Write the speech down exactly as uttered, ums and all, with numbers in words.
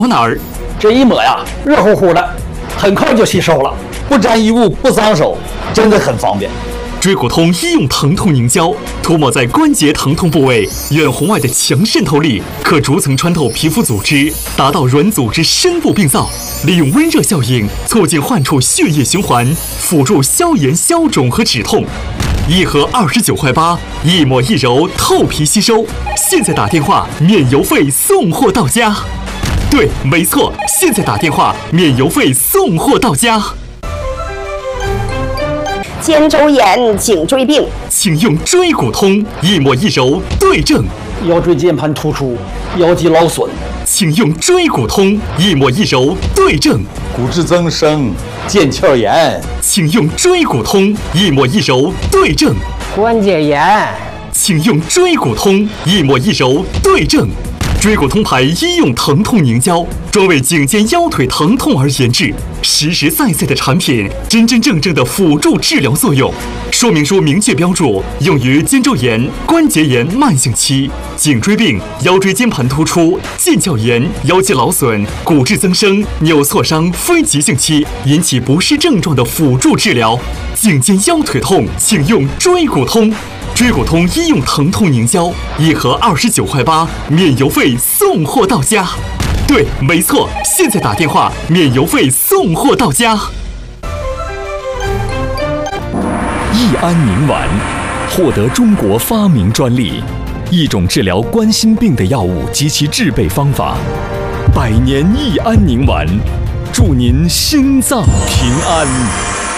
抹哪儿？ 这一抹呀，热乎乎的，很快就吸收了，不沾衣物，不脏手，真的很方便。 椎骨通医用疼痛凝胶，涂抹在关节疼痛部位，远红外的强渗透力可逐层穿透皮肤组织，达到软组织深部病灶，利用温热效应促进患处血液循环，辅助消炎消肿和止痛。一盒二十九块八，一抹一揉，透皮吸收。现在打电话免邮费送货到家。对，没错，现在打电话免邮费送货到家。 肩周炎、颈椎病， 请用椎骨通，一抹一揉对症。 腰椎间盘突出、腰肌劳损， 请用椎骨通，一抹一揉对症。 骨质增生、腱鞘炎， 请用椎骨通，一抹一揉对症。 关节炎， 请用椎骨通，一抹一揉对症。椎骨通牌医用疼痛凝胶，专为颈肩腰腿疼痛而研制，实实在在的产品，真真正正的辅助治疗作用。说明书明确标注，用于肩周炎、关节炎慢性期、颈椎病、腰椎间盘突出、腱鞘炎、腰肌劳损、骨质增生、扭挫伤非急性期引起不适症状的辅助治疗。颈肩腰腿痛，请用椎骨通。椎骨通医用疼痛凝胶，一盒二十九块八，免邮费送货到家。对，没错，现在打电话免邮费送货到家。 益安宁丸获得中国发明专利，一种治疗冠心病的药物及其制备方法。百年益安宁丸，祝您心脏平安。